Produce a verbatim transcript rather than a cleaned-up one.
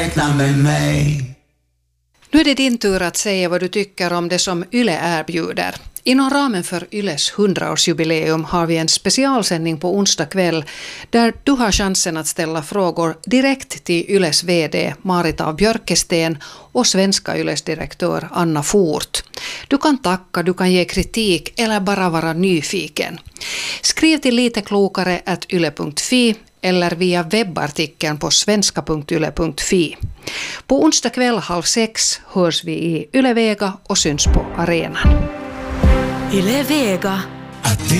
Räkna med mig. Nu är det din tur att säga vad du tycker om det som Yle erbjuder. Inom ramen för Yles hundraårsjubileum har vi en specialsändning på onsdag kväll där du har chansen att ställa frågor direkt till Yles vd Marit af Björkesten och svenska Yles direktör Anna Fort. Du kan tacka, du kan ge kritik eller bara vara nyfiken. Skriv till liteklokare at yle punkt fi eller via webbartikeln på svenska punkt yle punkt fi. På onsdag kväll halv sex hörs vi i Yle Vega och syns på arenan. Yle Vega.